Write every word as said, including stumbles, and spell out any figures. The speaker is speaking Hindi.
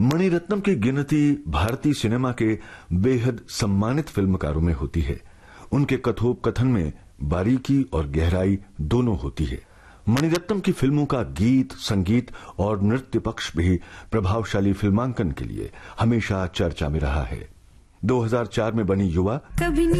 मणिरत्नम की गिनती भारतीय सिनेमा के बेहद सम्मानित फिल्मकारों में होती है। उनके कथोपकथन में बारीकी और गहराई दोनों होती है। मणिरत्नम की फिल्मों का गीत, संगीत और नृत्य पक्ष भी प्रभावशाली फिल्मांकन के लिए हमेशा चर्चा में रहा है। दो हज़ार चार में बनी युवा